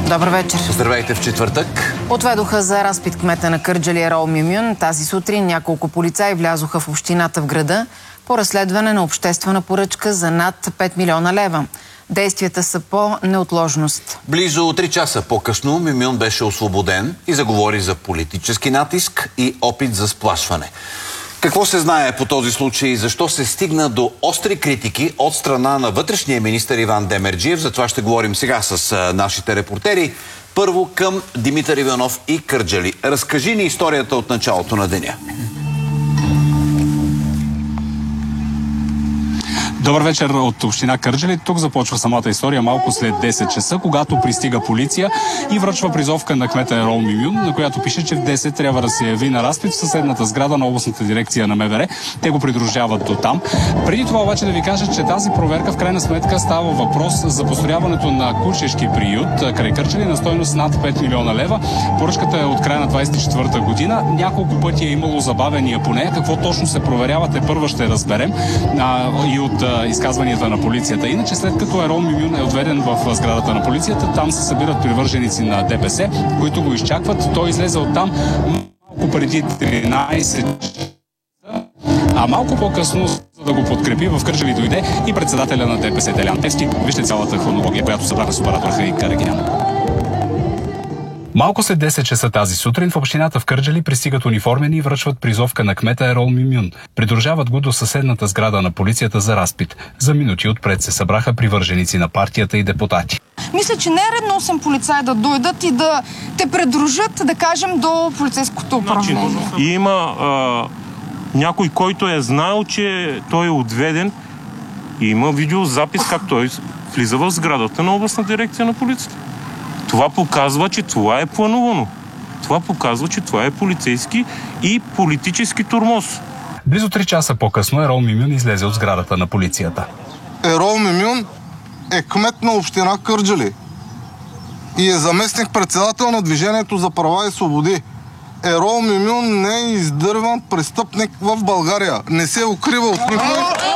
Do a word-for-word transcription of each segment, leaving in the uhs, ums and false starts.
Добър вечер. Здравейте в четвъртък. Отведоха за разпит кмета на Кърджали Ерол Мюмюн. Тази сутрин няколко полицаи влязоха в общината в града по разследване на обществена поръчка за над пет милиона лева. Действията са по неотложност. Близо три часа по-късно Мюмюн беше освободен и заговори за политически натиск и опит за сплашване. Какво се знае по този случай и защо се стигна до остри критики от страна на вътрешния министър Иван Демерджиев? За това ще говорим сега с а, нашите репортери. Първо към Димитър Иванов и Кърджали. Разкажи ни историята от началото на деня. Добър вечер от община Кърджали. Тук започва самата история малко след десет часа, когато пристига полиция и връчва призовка на кмета Ерол Мюмюн, на която пише, че в десет трябва да се яви на разпит в съседната сграда на областната дирекция на МВР. Те го придружават до там. Преди това обаче да ви кажа, че тази проверка в крайна сметка става въпрос за построяването на кучешки приют край Кърджали на стойност над пет милиона лева. Поръчката е от края на двадесет и четвърта година. Няколко пъти е имало забавения по нея. Какво точно се проверява, те първа ще разберем а, и от изказванията на полицията. Иначе след като Ерол Мюмюн е отведен в сградата на полицията, там се събират привърженици на ДПС, които го изчакват. Той излезе оттам малко преди тринадесет часа, а малко по-късно, за да го подкрепи, в Кърджали дойде и председателя на ДПС Делян Певски. Вижте цялата хронология, която събраха с оператор Хаик Карагян. Малко след десет часа тази сутрин в общината в Кърджали пристигат униформени и връчват призовка на кмета Ерол Мюмюн. Придружават го до съседната сграда на полицията за разпит. За минути отпред се събраха привърженици на партията и депутати. Мисля, че не е редно осем полицаи да дойдат и да те придружат, да кажем, до полицейското управление. Значи, има а, някой, който е знаел, че той е отведен и има видеозапис как той влиза в сградата на областна дирекция на полицията. Това показва, че това е планувано. Това показва, че това е полицейски и политически тормоз. Близо три часа по-късно Ерол Мюмюн излезе от сградата на полицията. Ерол Мюмюн е кмет на община Кърджали и е заместник-председател на Движението за права и свободи. Ерол Мюмюн не е издърван престъпник в България. Не се укрива от никой.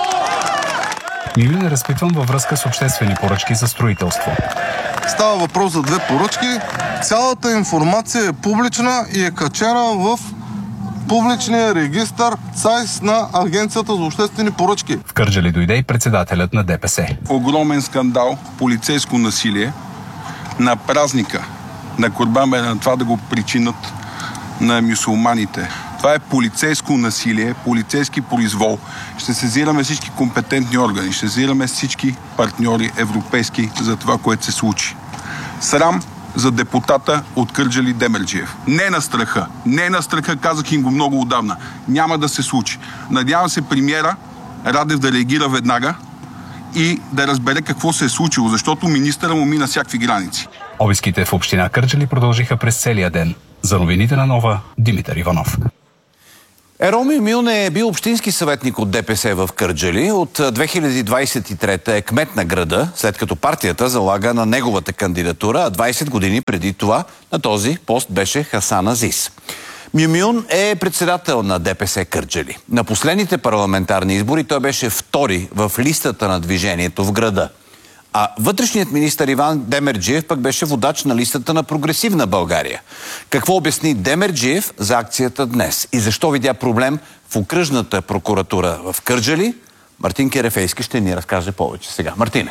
Мюмюн е разпитван във връзка с обществени поръчки за строителство. Става въпрос за две поръчки. Цялата информация е публична и е качена в публичния регистър ЦАИС на Агенцията за обществени поръчки. В Кърджали дойде и председателят на ДПС. Огромен скандал, полицейско насилие на празника на Курбан Байрам, на това да го причинат на мюсюлманите. Това е полицейско насилие, полицейски произвол. Ще сезираме всички компетентни органи, ще сезираме всички партньори европейски за това, което се случи. Срам за депутата от Кърджали Демерджиев. Не на страха, не на страха, казах им го много отдавна. Няма да се случи. Надявам се премиера Радев да реагира веднага и да разбере какво се е случило, защото министъра му мина всякакви граници. Обиските в община Кърджали продължиха през целия ден. За новините на Нова, Димитър Иванов. Ерол Мюмюн е бил общински съветник от ДПС в Кърджали. От две хиляди двадесет и трета е кмет на града, след като партията залага на неговата кандидатура, а двадесет години преди това на този пост беше Хасан Азис. Мюмюн е председател на ДПС Кърджали. На последните парламентарни избори той беше втори в листата на движението в града. А вътрешният министър Иван Демерджиев пък беше водач на листата на Прогресивна България. Какво обясни Демерджиев за акцията днес? И защо видя проблем в окръжната прокуратура в Кърджали? Мартин Керефейски ще ни разкаже повече сега. Мартине.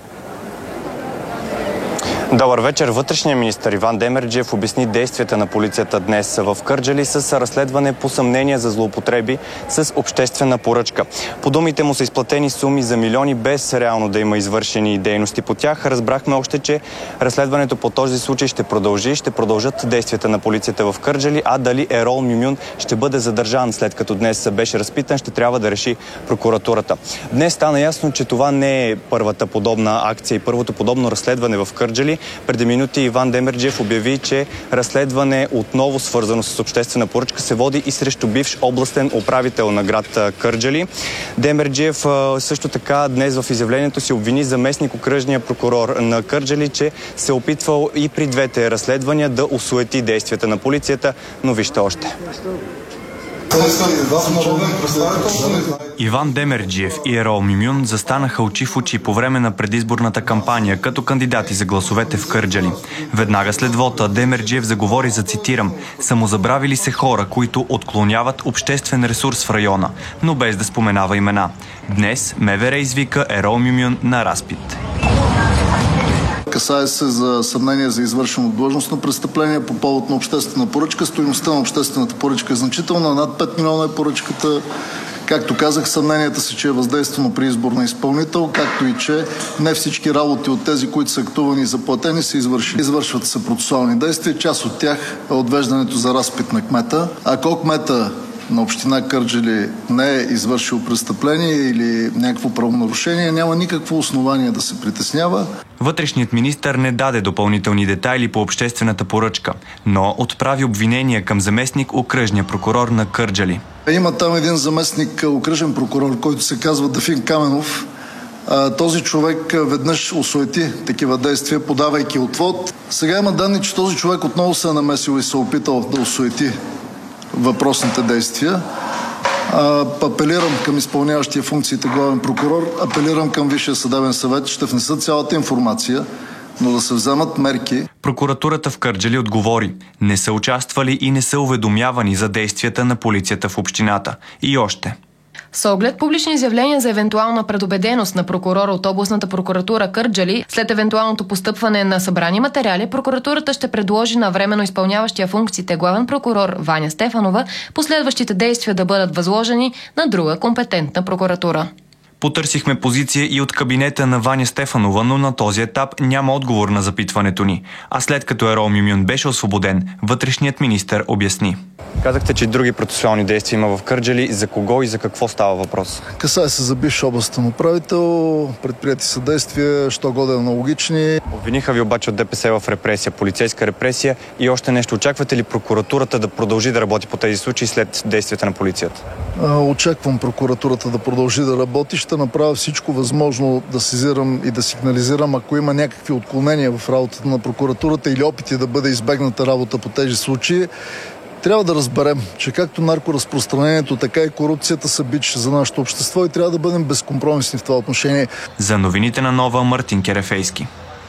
Добър вечер. Вътрешният министър Иван Демерджиев обясни действията на полицията днес в Кърджали с разследване по съмнения за злоупотреби с обществена поръчка. По думите му са изплатени суми за милиони без реално да има извършени дейности по тях. Разбрахме още, че разследването по този случай ще продължи, ще продължат действията на полицията в Кърджали, а дали Ерол Мюмюн ще бъде задържан след като днес беше разпитан, ще трябва да реши прокуратурата. Днес стана ясно, че това не е първата подобна акция и първото подобно разследване в Кърджали. Преди минути Иван Демерджиев обяви, че разследване отново свързано с обществена поръчка се води и срещу бивш областен управител на град Кърджали. Демерджиев също така днес в изявлението си обвини заместник окръжния прокурор на Кърджали, че се опитвал и при двете разследвания да осуети действията на полицията, но вижте още. Иван Демерджиев и Ерол Мюмюн застанаха очи в очи по време на предизборната кампания като кандидати за гласовете в Кърджали. Веднага след вота Демерджиев заговори за, цитирам, „самозабравили се хора, които отклоняват обществен ресурс в района“, но без да споменава имена. Днес МВР извика Ерол Мюмюн на разпит. Касае се за съмнение за извършено длъжностно престъпление по повод на обществена поръчка. Стойността на обществената поръчка е значителна, над пет милиона е поръчката. Както казах, съмненията си, че е въздействано при избор на изпълнител, както и че не всички работи от тези, които са актувани и заплатени, се извършили. Извършват се процесуални действия. Част от тях е отвеждането за разпит на кмета. Ако кмета на община Кърджали не е извършил престъпление или някакво правонарушение, няма никакво основание да се притеснява. Вътрешният министър не даде допълнителни детайли по обществената поръчка, но отправи обвинения към заместник окръжния прокурор на Кърджали. Има там един заместник окръжен прокурор, който се казва Дафин Каменов. Този човек веднъж осуети такива действия, подавайки отвод. Сега има данни, че този човек отново се е намесил и се е опитал да осуети въпросните действия. Апелирам към изпълняващия функциите главен прокурор, апелирам към Висшия съдебен съвет, ще внеса цялата информация, но да се вземат мерки. Прокуратурата в Кърджали отговори: не са участвали и не са уведомявани за действията на полицията в общината. И още. С оглед публични изявления за евентуална предубеденост на прокурора от областната прокуратура Кърджали, след евентуалното постъпване на събрани материали, прокуратурата ще предложи на временно изпълняващия функциите главен прокурор Ваня Стефанова последващите действия да бъдат възложени на друга компетентна прокуратура. Потърсихме позиция и от кабинета на Ваня Стефанова, но на този етап няма отговор на запитването ни. А след като Ерол Мюмюн беше освободен, вътрешният министър обясни. Казахте, че други процесуални действия има в Кърджали. За кого и за какво става въпрос? Касае се за бивш областен управител, предприяти са действия, що годе аналогични. Обвиниха ви обаче от ДПС в репресия, полицейска репресия и още нещо. Очаквате ли прокуратурата да продължи да работи по тези случаи след действията на полицията? Очаквам прокуратурата да продължи да работи. Ще направя всичко възможно да сезирам и да сигнализирам, ако има някакви отклонения в работата на прокуратурата или опити да бъде избегната работа по тези случаи. Трябва да разберем, че както наркоразпространението, така и корупцията са бич за нашето общество и трябва да бъдем безкомпромисни в това отношение. За новините на Нова, Мартин Керефейски.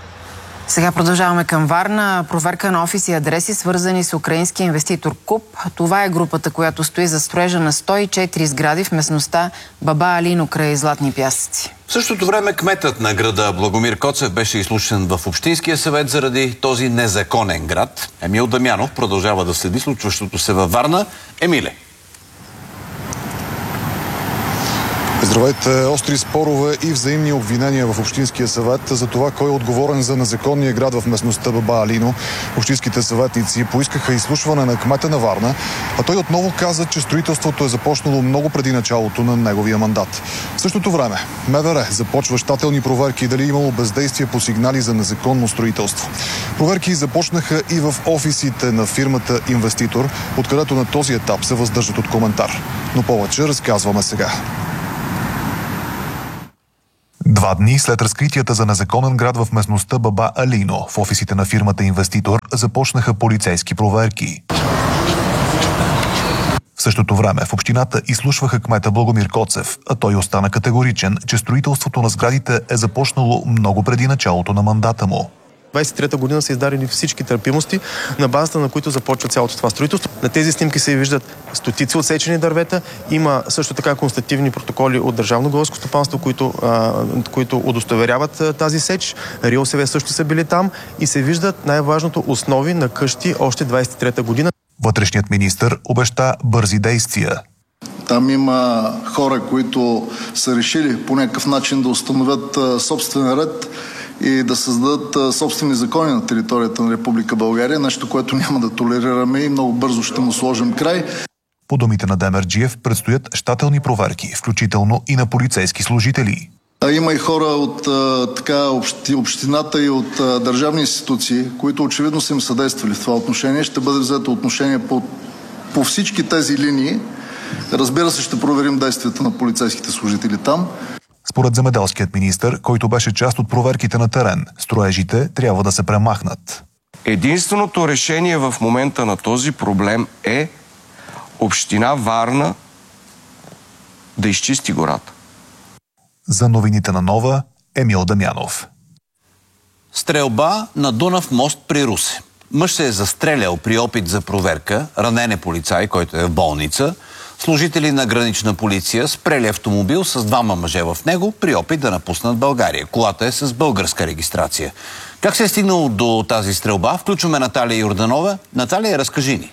Сега продължаваме към Варна. Проверка на офиси и адреси, свързани с украинския инвеститор Куп. Това е групата, която стои за строежа на сто и четири сгради в местността Баба Алино край Златни пясъци. В същото време кметът на града Благомир Коцев беше изслушан в Общинския съвет заради този незаконен град. Емил Дамянов продължава да следи случващото се във Варна. Емиле. Здравейте! Остри спорове и взаимни обвинения в Общинския съвет за това кой е отговорен за незаконния град в местността Баба Алино. Общинските съветници поискаха изслушване на кмета на Варна, а той отново каза, че строителството е започнало много преди началото на неговия мандат. В същото време МВР започва щателни проверки дали имало бездействие по сигнали за незаконно строителство. Проверки започнаха и в офисите на фирмата Инвеститор, откъдето на този етап се въздържат от коментар. Но повече разказваме сега. Два дни след разкритията за незаконен град в местността Баба Алино, в офисите на фирмата Инвеститор започнаха полицейски проверки. В същото време в общината изслушваха кмета Благомир Коцев, а той остана категоричен, че строителството на сградите е започнало много преди началото на мандата му. двайсет и трета година са издадени всички търпимости, на базата на които започва цялото това строителство. На тези снимки се виждат стотици отсечени дървета. Има също така констативни протоколи от Държавно горско стопанство, които, а, които удостоверяват а, тази сеч. РИОСВ също са били там и се виждат най-важното основи на къщи още двайсет и трета година. Вътрешният министър обеща бързи действия. Там има хора, които са решили по някакъв начин да установят а, собствен ред и да създадат а, собствени закони на територията на Република България, нещо, което няма да толерираме и много бързо ще му сложим край. По думите на Демерджиев предстоят щателни проверки, включително и на полицейски служители. А има и хора от а, така, общи, общината и от а, държавни институции, които очевидно са им съдействали в това отношение. Ще бъде взето отношение по, по всички тези линии. Разбира се, ще проверим действията на полицейските служители там. Според земеделският министър, който беше част от проверките на терен, строежите трябва да се премахнат. Единственото решение в момента на този проблем е Община Варна да изчисти гората. За новините на Нова, Емил Дамянов. Стрелба на Дунав мост при Русе. Мъж се е застрелял при опит за проверка, ранен е полицай, който е в болница. Служители на гранична полиция спрели автомобил с двама мъже в него при опит да напуснат България. Колата е с българска регистрация. Как се е стигнало до тази стрелба? Включваме Наталия Йорданова. Наталия, разкажи ни.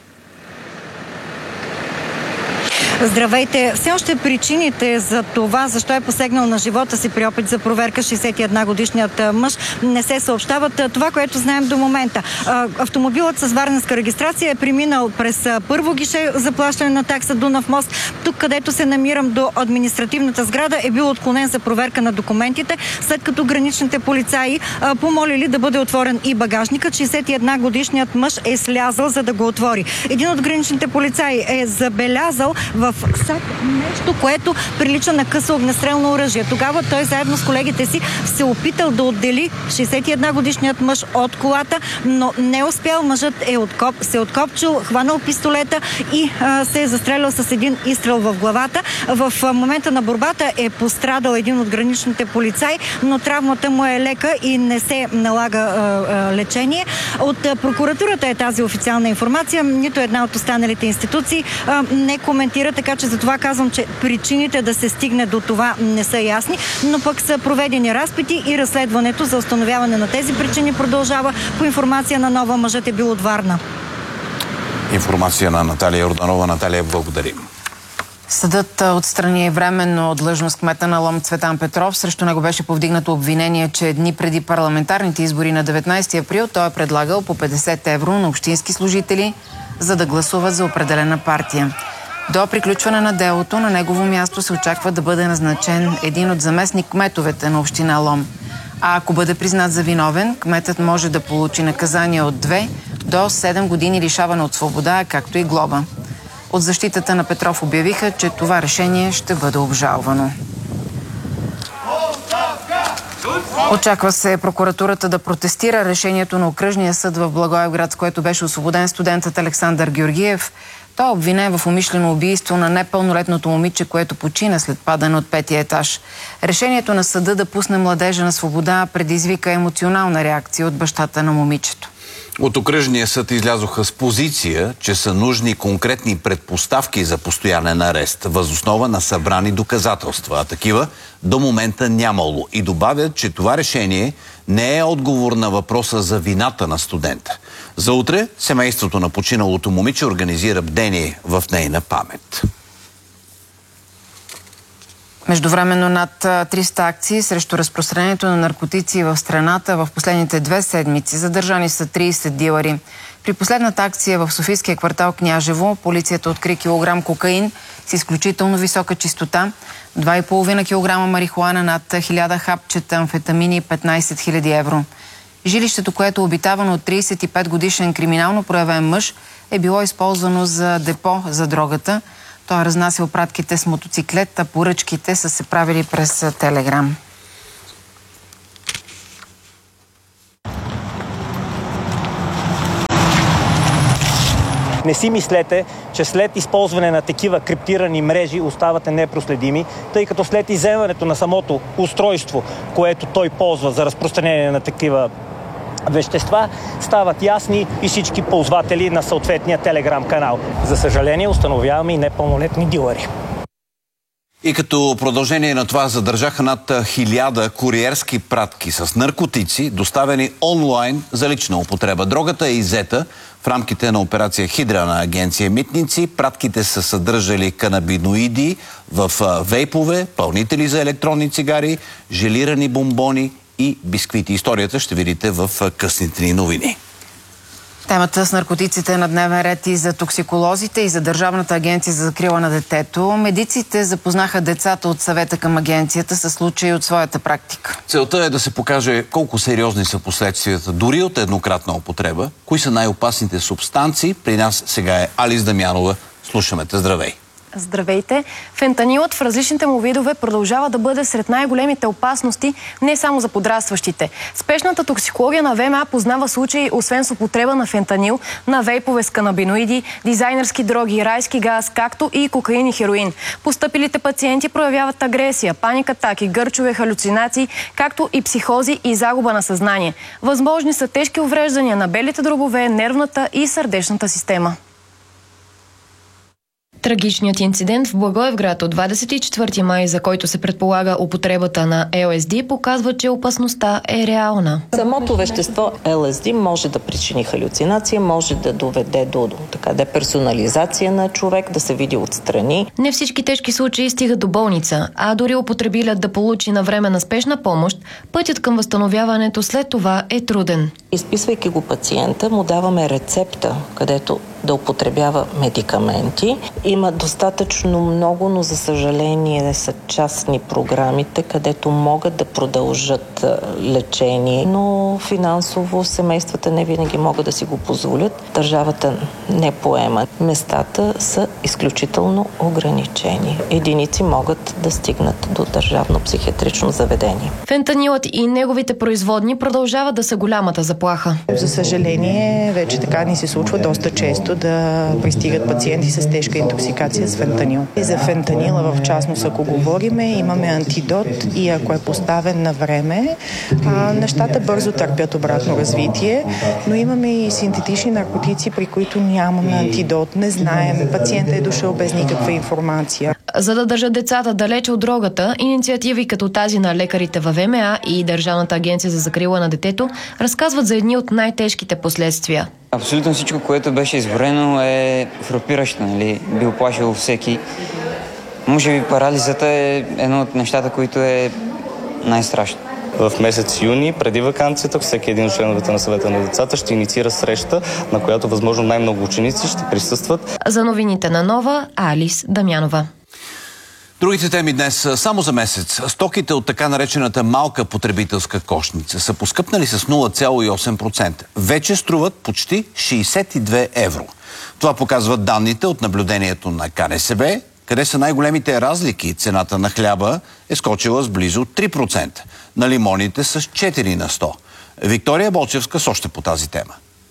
Здравейте! Все още причините за това, защо е посегнал на живота си при опит за проверка шейсет и една годишният мъж, не се съобщават. Това, което знаем до момента. Автомобилът с варненска регистрация е преминал през първо гише за плащане на такса Дунав мост. Тук, където се намирам до административната сграда, е бил отклонен за проверка на документите, след като граничните полицаи помолили да бъде отворен и багажникът. шейсет и една годишният мъж е слязал, за да го отвори. Един от граничните полицаи е забелязал в сак нещо, което прилича на късо огнестрелно оръжие. Тогава той заедно с колегите си се опитал да отдели шейсет и една годишният мъж от колата, но не успял. Мъжът е откоп, се откопчил, хванал пистолета и а, се е застрелял с един изстрел в главата. В а, момента на борбата е пострадал един от граничните полицаи, но травмата му е лека и не се налага а, а, лечение. От а, прокуратурата е тази официална информация. Нито една от останалите институции а, не коментира, така че за това казвам, че причините да се стигне до това не са ясни, но пък са проведени разпити и разследването за установяване на тези причини продължава. По информация на Нова, мъжът е бил от Варна. Информация на Наталия Йорданова. Наталия, благодарим. Съдът отстрани временно от длъжност кмета на Лом Цветан Петров. Срещу него беше повдигнато обвинение, че дни преди парламентарните избори на деветнайсети април той е предлагал по петдесет евро на общински служители, за да гласуват за определена партия. До приключване на делото на негово място се очаква да бъде назначен един от заместник-кметовете на община Лом. А ако бъде признат за виновен, кметът може да получи наказание от две до седем години лишаване от свобода, както и глоба. От защитата на Петров обявиха, че това решение ще бъде обжалвано. Очаква се прокуратурата да протестира решението на окръжния съд в Благоевград, с което беше освободен студентът Александър Георгиев. Той е обвинен в умишлено убийство на непълнолетното момиче, което почина след падане от петия етаж. Решението на съда да пусне младежа на свобода предизвика емоционална реакция от бащата на момичето. От окръжния съд излязоха с позиция, че са нужни конкретни предпоставки за постоянен арест, въз основа на събрани доказателства, а такива до момента нямало. И добавят, че това решение не е отговор на въпроса за вината на студента. За утре семейството на починалото момиче организира бдение в нейна памет. Междувременно над триста акции срещу разпространението на наркотици в страната в последните две седмици. Задържани са трийсет дилъри. При последната акция в Софийския квартал Княжево полицията откри килограм кокаин с изключително висока чистота, два и половина килограма марихуана, над хиляда хапчета амфетамини и петнайсет хиляди евро. Жилището, което е обитавано от трийсет и пет годишен криминално проявен мъж, е било използвано за депо за дрогата. Той е разнасял пратките с мотоциклет, а поръчките са се правили през Телеграм. Не си мислете, че след използване на такива криптирани мрежи оставате непроследими, тъй като след изземването на самото устройство, което той ползва за разпространение на такива вещества, стават ясни и всички ползватели на съответния Телеграм канал. За съжаление, установяваме и непълнолетни дилъри. И като продължение на това задържаха над хиляда куриерски пратки с наркотици, доставени онлайн за лична употреба. Дрогата е иззета в рамките на операция Хидра на агенция Митници. Пратките са съдържали канабиноиди в вейпове, пълнители за електронни цигари, желирани бомбони и бисквити. Историята ще видите в късните ни новини. Темата с наркотиците е на дневен ред и за токсиколозите, и за Държавната агенция за закрила на детето. Медиците запознаха децата от съвета към агенцията със случаи от своята практика. Целта е да се покаже колко сериозни са последствията дори от еднократна употреба, кои са най-опасните субстанции. При нас сега е Алис Дамянова. Слушаме те. Здравей! Здравейте! Фентанилът в различните му видове продължава да бъде сред най-големите опасности не само за подрастващите. Спешната токсикология на ВМА познава случаи, освен с употреба на фентанил, на вейпове с канабиноиди, дизайнерски дроги, райски газ, както и кокаин и хероин. Постъпилите пациенти проявяват агресия, паника, атаки, гърчове, халюцинации, както и психози и загуба на съзнание. Възможни са тежки увреждания на белите дробове, нервната и сърдечната система. Трагичният инцидент в Благоевград от двадесет и четвърти май, за който се предполага употребата на Ел Ес Ди, показва, че опасността е реална. Самото вещество Ел Ес Ди може да причини халюцинация, може да доведе до, до така, деперсонализация на човек, да се види отстрани. Не всички тежки случаи стигат до болница, а дори употребилят да получи навременна спешна помощ, пътят към възстановяването след това е труден. Изписвайки го пациента, му даваме рецепта, където да употребява медикаменти. Има достатъчно много, но за съжаление са частни програмите, където могат да продължат лечение, но финансово семействата не винаги могат да си го позволят. Държавата не поема. Местата са изключително ограничени. Единици могат да стигнат до държавно психиатрично заведение. Фентанилът и неговите производни продължават да са голямата заплаха. За съжаление, вече така ни се случва доста често да пристигат пациенти с тежка интоксикация с фентанил. И за фентанила в частност, ако говориме, имаме антидот и ако е поставен на време, а, нещата бързо търпят обратно развитие, но имаме и синтетични наркотици, при които нямаме антидот, не знаем, пациентът е дошъл без никаква информация. За да държат децата далече от дрогата, инициативи като тази на лекарите във ВМА и Държавната агенция за закрила на детето разказват за едни от най-тежките последствия. Абсолютно всичко, което беше изброено, е фрапиращо, нали? Би оплашило всеки. Може би парализата е едно от нещата, които е най-страшно. В месец юни, преди ваканцията, всеки един от членовете на съвета на децата ще инициира среща, на която възможно най-много ученици ще присъстват. За новините на Нова, Алис Дамянова. Другите теми днес. Само за месец стоките от така наречената малка потребителска кошница са поскъпнали с нула цяло и осем процента. Вече струват почти шейсет и две евро. Това показват данните от наблюдението на Ка Не Се Бе, къде са най-големите разлики. Цената на хляба е скочила с близо три процента, на лимоните с четири на сто. Виктория Болчевска с още по тази тема.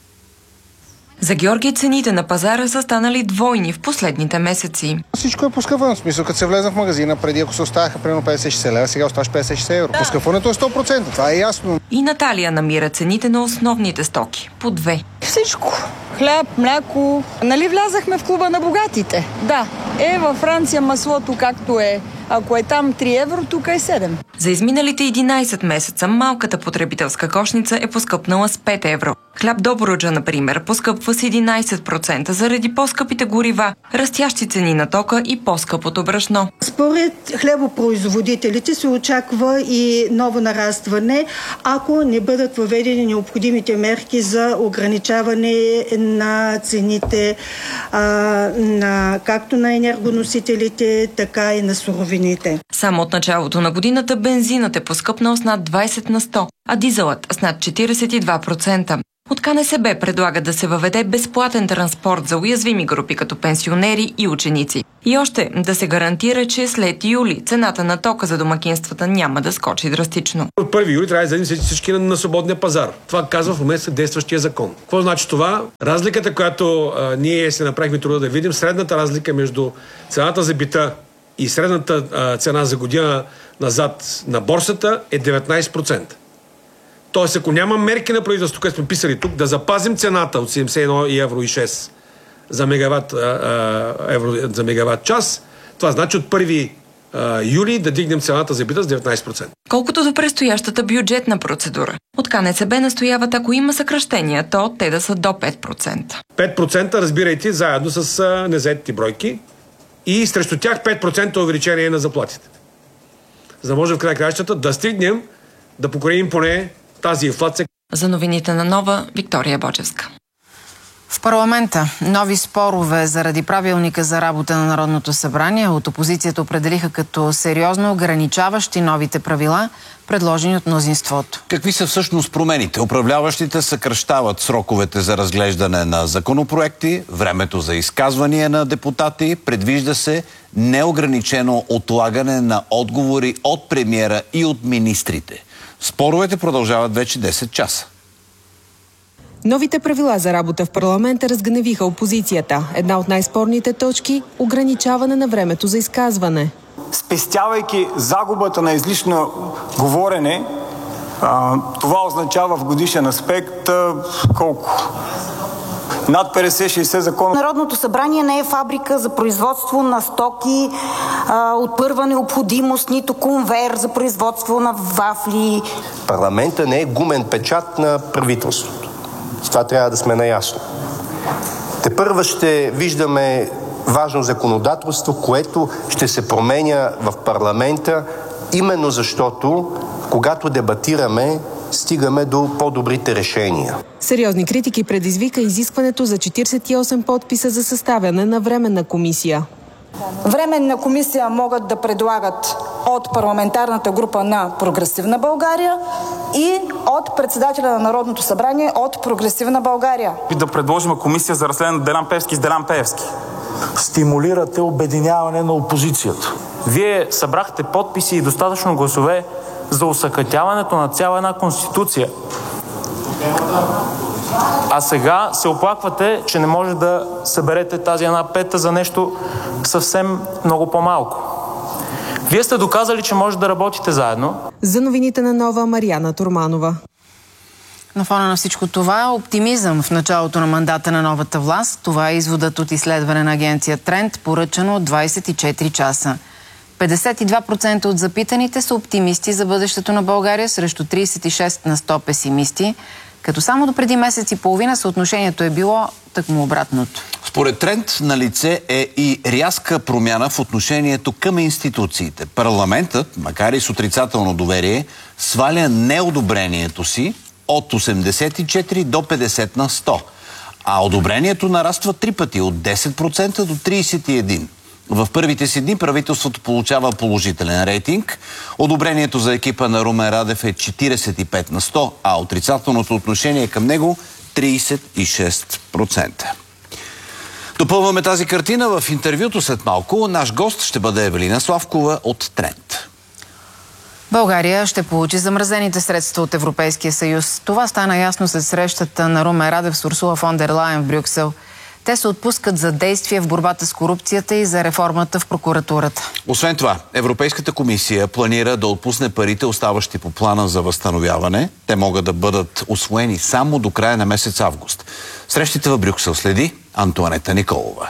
За Георги цените на пазара са станали двойни в последните месеци. Всичко е поскъпвано. В смисъл, като се влезе в магазина, преди ако се оставаха примерно петдесет шейсет лева, сега оставаш петдесет шейсет евро. Поскъпването е сто процента, това е ясно. И Наталия намира цените на основните стоки. По две. Всичко. Хляб, мляко. Нали влязахме в клуба на богатите? Да. Е, във Франция маслото както е. Ако е там три евро, тук е седем. За изминалите единайсет месеца малката потребителска кошница е поскъпнала с пет евро. Хляб Добруджа, например, поскъпва с единайсет процента заради по-скъпите горива, растящи цени на тока и по-скъпото брашно. Според хлебопроизводителите се очаква и ново нарастване, ако не бъдат въведени необходимите мерки за ограничаване на цените а, на, както на енергоносителите, така и на суровините. Само от началото на годината бензинът е поскъпнал с над двайсет на сто, а дизелът с над четирийсет и два процента. От Ка Не Се Бе предлага да се въведе безплатен транспорт за уязвими групи като пенсионери и ученици. И още да се гарантира, че след юли цената на тока за домакинствата няма да скочи драстично. От първи юли трябва да излезем всички на, на свободния пазар. Това казва в момента действащия закон. Какво значи това? Разликата, която а, ние се направихме труда да видим, средната разлика между цената за бита и средната а, цена за година назад на борсата е деветнайсет процента. Тоест, ако няма мерки на правителството, което сме писали тук, да запазим цената от седемдесет и едно евро и шест за мегаватт, а, а, евро за мегаватт час, това значи от първи а, юли да дигнем цената за бита с деветнайсет процента. Колкото до предстоящата бюджетна процедура. От Ка Не Се Бе настояват, ако има съкращения, то те да са до пет процента. пет процента, разбирайте, заедно с а, незаетите бройки и срещу тях пет процента увеличение на заплатите. За да може в край краищата да стигнем да покорим поне тази инфлация. За новините на Нова, Виктория Бочевска. В парламента нови спорове заради правилника за работа на Народното събрание от опозицията определиха като сериозно ограничаващи новите правила, предложени от мнозинството. Какви са всъщност промените? Управляващите съкращават сроковете за разглеждане на законопроекти, времето за изказвания на депутати, предвижда се неограничено отлагане на отговори от премиера и от министрите. Споровете продължават вече десет часа. Новите правила за работа в парламента разгневиха опозицията. Една от най-спорните точки – ограничаване на времето за изказване. Спестявайки загубата на излишно говорене, а, това означава в годишен аспект а, колко? Над петдесет-шейсет закона. Народното събрание не е фабрика за производство на стоки а, от първа необходимост, нито конвейер за производство на вафли. Парламента не е гумен печат на правителството. С това трябва да сме наясно. Тепърва ще виждаме важно законодателство, което ще се променя в парламента, именно защото, когато дебатираме, стигаме до по-добрите решения. Сериозни критики предизвика изискването за четиридесет и осем подписа за съставяне на временна комисия. Временна комисия могат да предлагат от парламентарната група на Прогресивна България и от председателя на Народното събрание от Прогресивна България. Да предложим комисия за разследване на Делян Пеевски с Делян Пеевски. Стимулирате обединяване на опозицията. Вие събрахте подписи и достатъчно гласове за усъкътяването на цяла една конституция. А сега се оплаквате, че не може да съберете тази една пета за нещо съвсем много по-малко. Вие сте доказали, че може да работите заедно. За новините на Нова, Мариана Турманова. На фона на всичко това, оптимизъм в началото на мандата на новата власт. Това е изводът от изследване на агенция Тренд, поръчано от двадесет и четири часа. петдесет и два процента от запитаните са оптимисти за бъдещето на България срещу тридесет и шест на сто песимисти, като само до преди месец и половина съотношението е било тъкмо обратното. Според Тренд на лице е и рязка промяна в отношението към институциите. Парламентът, макар и с отрицателно доверие, сваля неодобрението си от осемдесет и четири до петдесет на сто, а одобрението нараства три пъти от десет процента до тридесет и един. В първите си дни правителството получава положителен рейтинг. Одобрението за екипа на Румен Радев е четиридесет и пет на сто, а отрицателното отношение към него тридесет и шест процента. Допълваме тази картина в интервюто след малко. Наш гост ще бъде Евелина Славкова от Тренд. България ще получи замразените средства от Европейския съюз. Това стана ясно след срещата на Румен Радев с Урсула фон дер Лайен в Брюксел. Те се отпускат за действия в борбата с корупцията и за реформата в прокуратурата. Освен това, Европейската комисия планира да отпусне парите, оставащи по плана за възстановяване. Те могат да бъдат усвоени само до края на месец август. Срещите в Брюксел следи Антоанета Николова.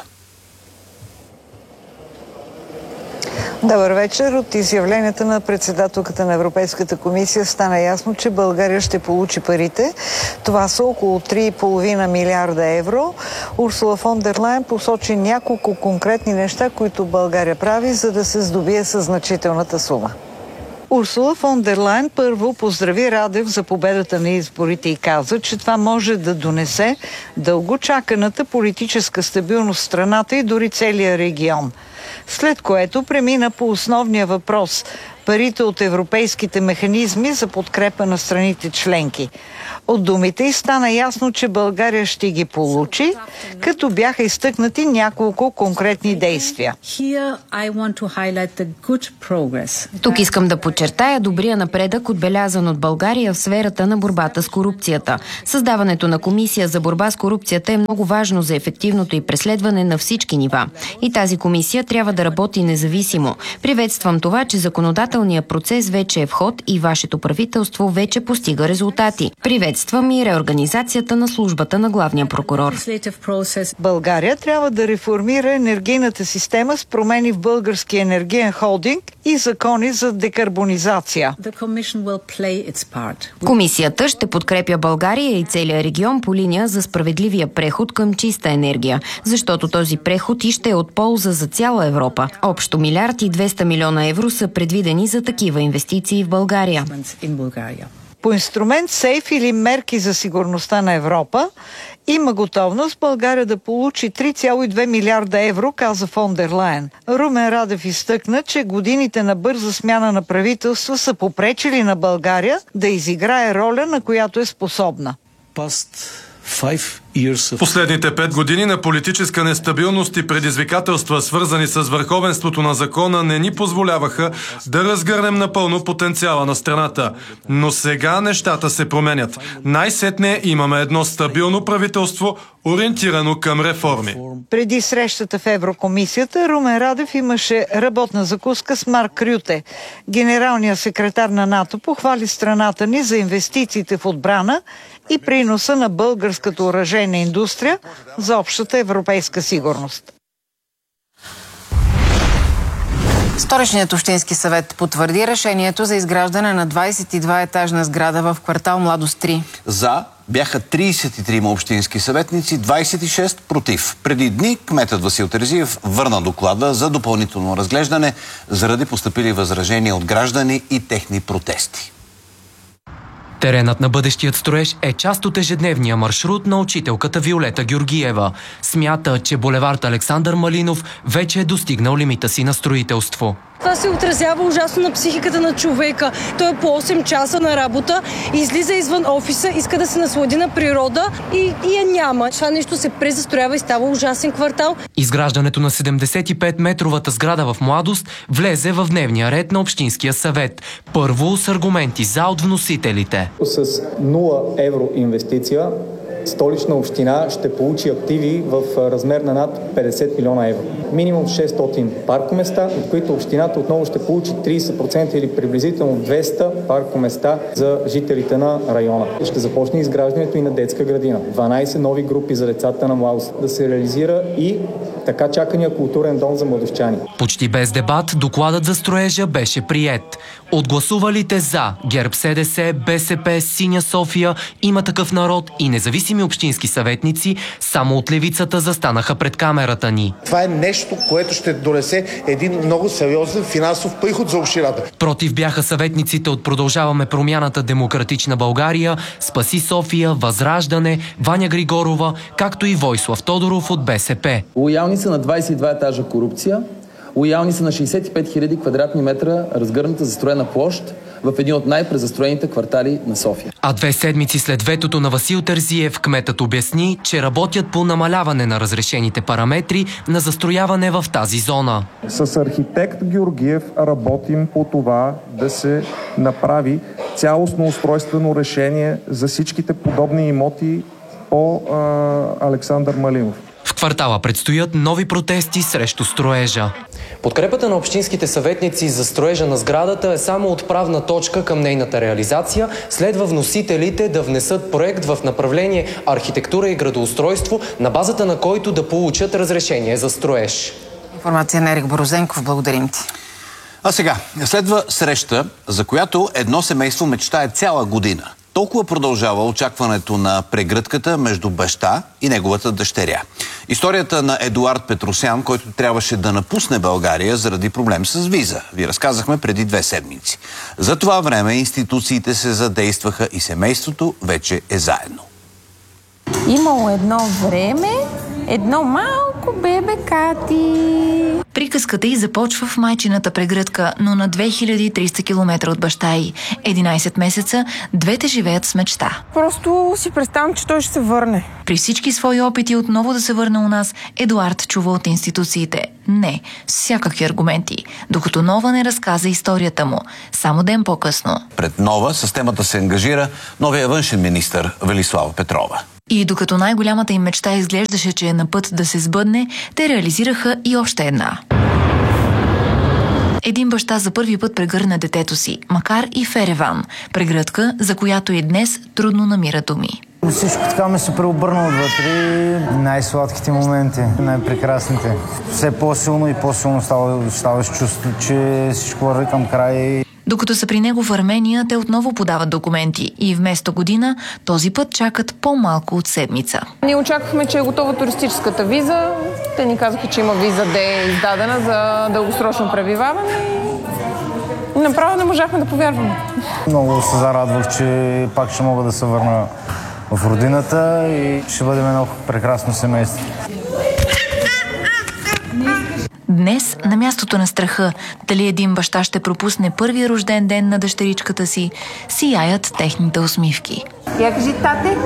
Добър вечер. От изявленията на председателката на Европейската комисия стана ясно, че България ще получи парите. Това са около три и половина милиарда евро. Урсула фон дер Лайен посочи няколко конкретни неща, които България прави, за да се здобие със значителната сума. Урсула фон дер Лайен първо поздрави Радев за победата на изборите и каза, че това може да донесе дългочаканата политическа стабилност в страната и дори целия регион. След което премина по основния въпрос – парите от европейските механизми за подкрепа на страните членки. От думите й стана ясно, че България ще ги получи, като бяха изтъкнати няколко конкретни действия. Тук искам да подчертая добрия напредък, отбелязан от България в сферата на борбата с корупцията. Създаването на комисия за борба с корупцията е много важно за ефективното и преследване на всички нива. И тази комисия трябва да работи независимо. Приветствам това, че законодателният процес вече е в ход и вашето правителство вече постига резултати. Приветствам и реорганизацията на службата на главния прокурор. България трябва да реформира енергийната система с промени в българския енергиен холдинг и закони за декарбонизация. Комисията ще подкрепя България и целия регион по линия за справедливия преход към чиста енергия, защото този преход и ще е от полза за цяла Европа. Общо милиард и двеста милиона евро са предвидени за такива инвестиции в България. По инструмент сейф или мерки за сигурността на Европа има готовност България да получи три цяло и две милиарда евро, каза фон дер Лайен. Румен Радев изтъкна, че годините на бърза смяна на правителство са попречили на България да изиграе роля, на която е способна. Последните пет години на политическа нестабилност и предизвикателства, свързани с върховенството на закона, не ни позволяваха да разгърнем напълно потенциала на страната. Но сега нещата се променят. Най-сетне имаме едно стабилно правителство, ориентирано към реформи. Преди срещата в Еврокомисията Румен Радев имаше работна закуска с Марк Рюте. Генералният секретар на НАТО похвали страната ни за инвестициите в отбрана и приноса на българската оръжейна индустрия за общата европейска сигурност. Столичният общински съвет потвърди решението за изграждане на двадесет и два етажна сграда в квартал Младост три. За бяха тридесет и трима общински съветници, двадесет и шест против. Преди дни кметът Васил Терзиев върна доклада за допълнително разглеждане заради постъпили възражения от граждани и техни протести. Теренът на бъдещият строеж е част от ежедневния маршрут на учителката Виолета Георгиева. Смята, че булевард Александър Малинов вече е достигнал лимита си на строителство. Това се отразява ужасно на психиката на човека. Той е по осем часа на работа, излиза извън офиса, иска да се наслади на природа и, и я няма. Това нещо се презастроява и става ужасен квартал. Изграждането на седемдесет и пет метровата сграда в Младост влезе в дневния ред на Общинския съвет. Първо с аргументи за от вносителите. С нула евро инвестиция Столична община ще получи активи в размер на над петдесет милиона евро. Минимум шестстотин паркоместа, от които общината отново ще получи тридесет процента или приблизително двеста паркоместа за жителите на района. Ще започне изграждането и на детска градина. дванадесет нови групи за децата на Младост. Да се реализира и така чакания културен дом за младожчани. Почти без дебат докладът за строежа беше приет. От гласувалите за ГЕРБ СДС, БСП, Синя София, Има такъв народ и независими общински съветници, само от левицата застанаха пред камерата ни. Това е нещо, което ще донесе един много сериозен финансов приход за общината. Против бяха съветниците от Продължаваме промяната, Демократична България, Спаси София, Възраждане, Ваня Григорова, както и Войслав Тодоров от БСП. Лоялни са на двадесет и два етажа корупция, лоялни са на шейсет и пет хиляди квадратни метра разгърната застроена площ в един от най-презастроените квартали на София. А две седмици след ветото на Васил Терзиев, кметът обясни, че работят по намаляване на разрешените параметри на застрояване в тази зона. С архитект Георгиев работим по това да се направи цялостно устройствено решение за всичките подобни имоти по а, Александър Малинов. В квартала предстоят нови протести срещу строежа. Подкрепата на общинските съветници за строежа на сградата е само отправна точка към нейната реализация. Следва вносителите да внесат проект в направление архитектура и градоустройство, на базата на който да получат разрешение за строеж. Информация на Ерик Борозенков. Благодарим ти. А сега, следва среща, за която едно семейство мечтае цяла година. Толкова продължава очакването на прегръдката между баща и неговата дъщеря. Историята на Едуард Петросян, който трябваше да напусне България заради проблем с виза. Ви разказахме преди две седмици. За това време институциите се задействаха и семейството вече е заедно. Имало едно време, едно малко бебе Кати. Приказката й започва в майчината прегръдка, но на две хиляди и триста километра от баща й. единадесет месеца, двете живеят с мечта. Просто си представям, че той ще се върне. При всички свои опити отново да се върне у нас, Едуард чува от институциите. Не, с всякакви аргументи, докато Нова не разказа историята му. Само ден по-късно. Пред Нова с темата се ангажира новия външен министър Велислава Петрова. И докато най-голямата им мечта изглеждаше, че е на път да се сбъдне, те реализираха и още една. Един баща за първи път прегърна детето си, макар и в Ереван. Прегръдка, за която и днес трудно намира думи. Всичко така ме се преобърна отвътре. Най-сладките моменти, най-прекрасните. Все по-силно и по-силно става, ставаш чувство, че всичко върви към край. Докато са при него в Армения, те отново подават документи и вместо година този път чакат по-малко от седмица. Ние очаквахме, че е готова туристическата виза. Те ни казаха, че има виза Д издадена за дългосрочно пребиваване. Направо не можахме да повярваме. Много се зарадвах, че пак ще мога да се върна в родината и ще бъдем едно прекрасно семейство. Днес, на мястото на страха, дали един баща ще пропусне първия рожден ден на дъщеричката си, сияят техните усмивки. Я кажи, тате.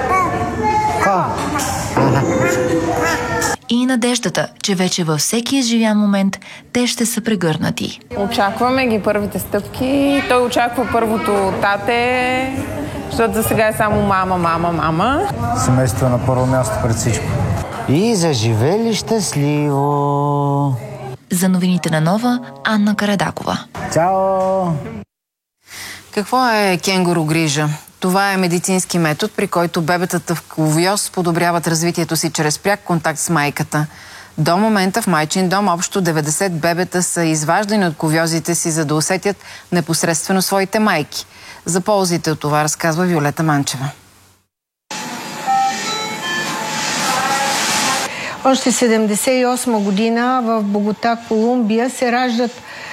И надеждата, че вече във всеки изживян момент те ще са прегърнати. Очакваме ги първите стъпки. Той очаква първото тате, защото за сега е само мама, мама, мама. Семейство е на първо място пред всичко. И заживели щастливо! За новините на Нова, Анна Карадакова. Чао! Какво е кенгуру грижа? Това е медицински метод, при който бебетата в ковиоз подобряват развитието си чрез пряк контакт с майката. До момента в майчин дом общо деветдесет бебета са изваждани от ковиозите си, за да усетят непосредствено своите майки. За ползите от това разказва Виолета Манчева. Още седемдесет и осма година в Богота, Колумбия, се раждат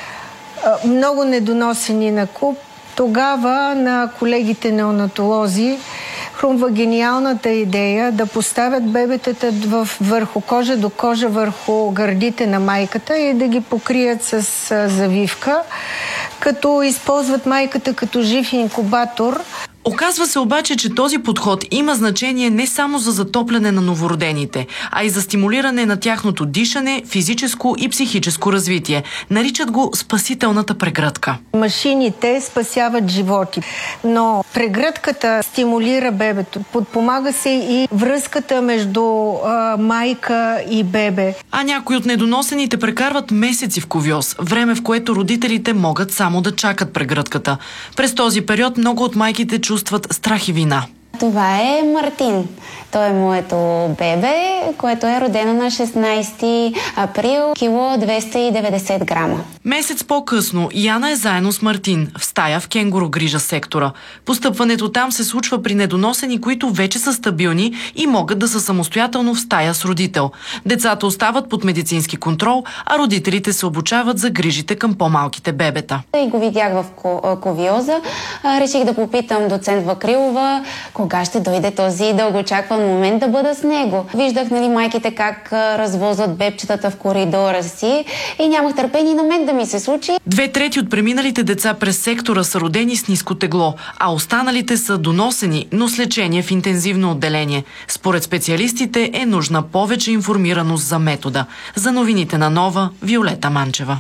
а, много недоносени на куп. Тогава на колегите неонатолози хрумва гениалната идея да поставят бебетата в, върху кожа до кожа върху гърдите на майката и да ги покрият с а, завивка, като използват майката като жив инкубатор. Оказва се обаче, че този подход има значение не само за затопляне на новородените, а и за стимулиране на тяхното дишане, физическо и психическо развитие. Наричат го спасителната прегръдка. Машините спасяват животи, но прегръдката стимулира бебето. Подпомага се и връзката между а, майка и бебе. А някои от недоносените прекарват месеци в ковиоз, време в което родителите могат само да чакат прегръдката. През този период много от майките чувстват страх и вина. Това е Мартин. Той е моето бебе, което е родено на шестнайсети април, кило двеста и деветдесет грама. Месец по-късно Яна е заедно с Мартин в стая в кенгуру грижа сектора. Постъпването там се случва при недоносени, които вече са стабилни и могат да са самостоятелно в стая с родител. Децата остават под медицински контрол, а родителите се обучават за грижите към по-малките бебета. И го видях в ковиоза. Реших да попитам доцент Вакрилова кога ще дойде този дългоочакван момент да бъда с него. Виждах, нали, майките как развозват бебчетата в коридора си и нямах търпение на мен да ми се случи. Две трети от преминалите деца през сектора са родени с ниско тегло, а останалите са доносени, но с лечение в интензивно отделение. Според специалистите е нужна повече информираност за метода. За новините на Нова, Виолета Манчева.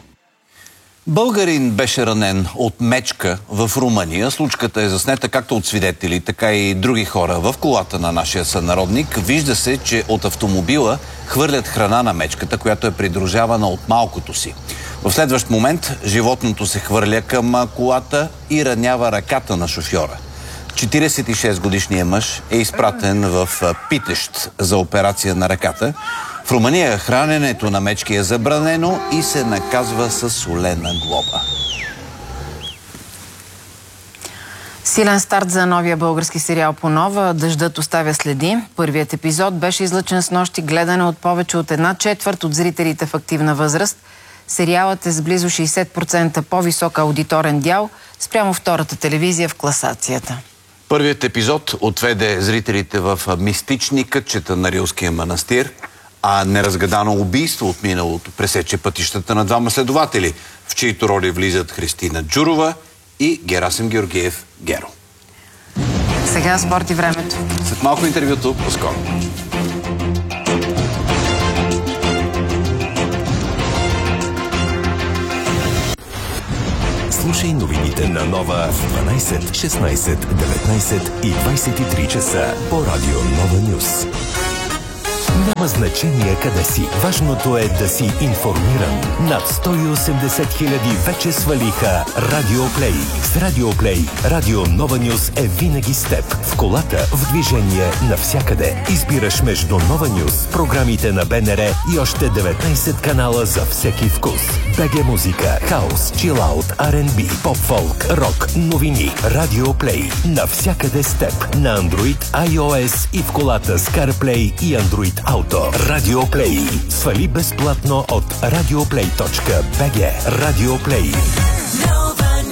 Българин беше ранен от мечка в Румъния. Случката е заснета както от свидетели, така и други хора в колата на нашия сънародник. Вижда се, че от автомобила хвърлят храна на мечката, която е придружавана от малкото си. В следващ момент животното се хвърля към колата и ранява ръката на шофьора. четирийсет и шест годишният мъж е изпратен в Питещ за операция на ръката. В Румъния храненето на мечки е забранено и се наказва с солена глоба. Силен старт за новия български сериал по Нова. Дъждът оставя следи. Първият епизод беше излъчен с нощи, гледане от повече от една четвърт от зрителите в активна възраст. Сериалът е с близо шейсет процента по-висок аудиторен дял спрямо втората телевизия в класацията. Първият епизод отведе зрителите в мистични кътчета на Рилския манастир, а неразгадано убийство от миналото пресече пътищата на двама следователи, в чието роли влизат Христина Джурова и Герасим Георгиев Геро. Сега спорт и времето. След малко интервюто, по-скоро. Слушай новините на Нова в дванайсет, шестнайсет, деветнайсет и двайсет и три часа по радио Нова Нюс. Няма значение къде си. Важното е да си информиран. Над сто и осемдесет хиляди вече свалиха Радио Плей. С Радио Плей Радио Нова Нюс е винаги с теб. В колата, в движение, навсякъде. Избираш между Нова Нюс, програмите на БНР и още деветнайсет канала за всеки вкус. БГ музика, хаус, чилаут, Ар енд Би, поп-фолк, рок, новини. Радио Плей. Навсякъде с теб. На Android, iOS и в колата с CarPlay и Android Auto. Радио Плей. Свали безплатно от радиоплей точка би джи. Радио Плей.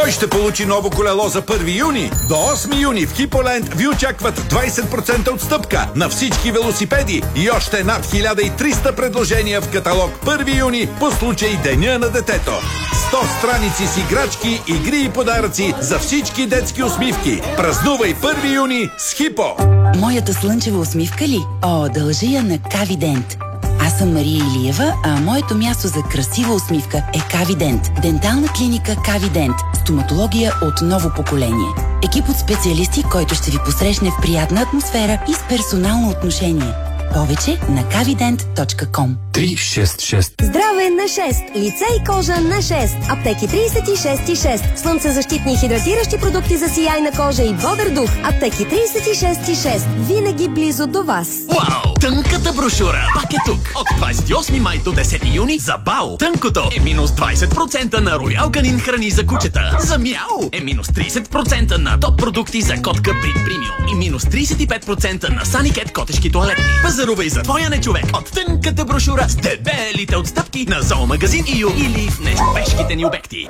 Кой ще получи ново колело за първи юни? До осми юни в Хиполенд ви очакват двайсет процента отстъпка на всички велосипеди и още над хиляда и триста предложения в каталог първи юни по случай Деня на детето. сто страници с играчки, игри и подаръци за всички детски усмивки. Празнувай първи юни с Хипо! Моята слънчева усмивка ли? О, дължа я на Кавидент. Аз съм Мария Илиева, а моето място за красива усмивка е Кавидент. Дентална клиника Кавидент. Стоматология от ново поколение. Екип от специалисти, който ще ви посрещне в приятна атмосфера и с персонално отношение. Повече на кавидент точка ком. три шест шест. Здраве на шест. Лице и кожа на шест. Аптеки трийсет и шест и шест. Слънцезащитни и хидратиращи продукти за сияйна кожа и бодър дух. Аптеки трийсет и шест и шест. Винаги близо до вас. Вау! Тънката брошура пак е тук. От двайсет и осми май до десети юни за Бао. Тънкото е минус двайсет процента на Роял Канин храни за кучета. За Мяу е минус трийсет процента на топ продукти за котка Брит Премиум. И минус трийсет и пет процента на Саникет котешки тоалетни. Пазарувай за твоя нечовек от тънката брошура с дебелите отстъпки на Зоомагазин ИЮ или в нечовешките ни обекти.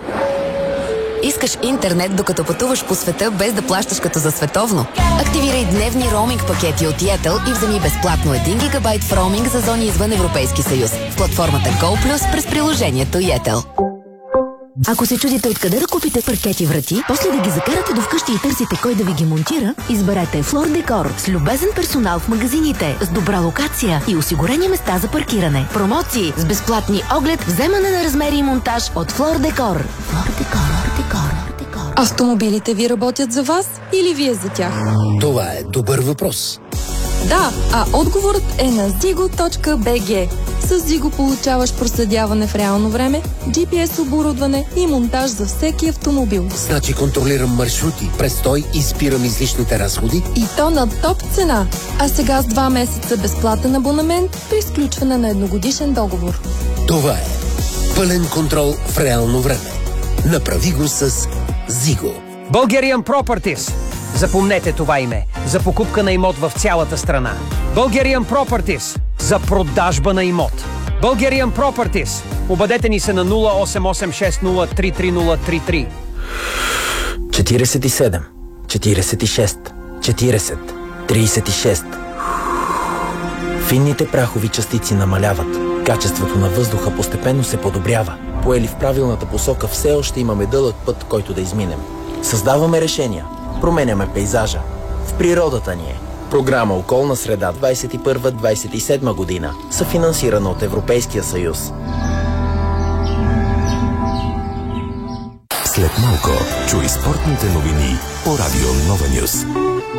Искаш интернет, докато пътуваш по света, без да плащаш като за световно? Активирай дневни роуминг пакети от Yettel и вземи безплатно един гигабайт в роуминг за зони извън Европейски съюз в платформата GoPlus през приложението Yettel. Ако се чудите откъде да купите паркети врати, после да ги закарате до вкъщи и търсите кой да ви ги монтира, изберете Floor Decor с любезен персонал в магазините, с добра локация и осигурени места за паркиране. Промоции с безплатни оглед, вземане на размери и монтаж от Floor Decor. Floor Decor, Decor, Decor. Автомобилите ви работят за вас или вие за тях? Това е добър въпрос. Да, а отговорът е на zigo точка би джи. С Zigo получаваш проследяване в реално време, джи пи ес оборудване и монтаж за всеки автомобил. Значи контролирам маршрути, престой и спирам излишните разходи. И то на топ цена. А сега с два месеца безплатен абонамент при изключване на едногодишен договор. Това е пълен контрол в реално време. Направи го с Zigo. Bulgarian Properties. Запомнете това име. За покупка на имот в цялата страна. Bulgarian Properties. За продажба на имот. Bulgarian Properties. Обадете ни се на нула осем осем шест нула три три нула три три. четирийсет и седем, четирийсет и шест, четирийсет, трийсет и шест. Финните прахови частици намаляват. Качеството на въздуха постепенно се подобрява. Поели в правилната посока, все още имаме дълъг път, който да изминем. Създаваме решения. Променяме пейзажа. В природата ни е. Програма Околна среда двайсет и първа - двайсет и седма година, съфинансирана от Европейския съюз. След малко чуй спортните новини по Радио Нова Нюс.